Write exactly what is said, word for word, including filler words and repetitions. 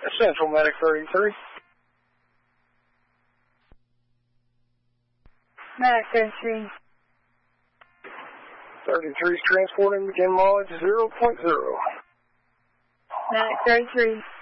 Central Medic thirty-three. Medic thirty-three. thirty-three is transporting, begin mileage zero point zero. Medic thirty-three.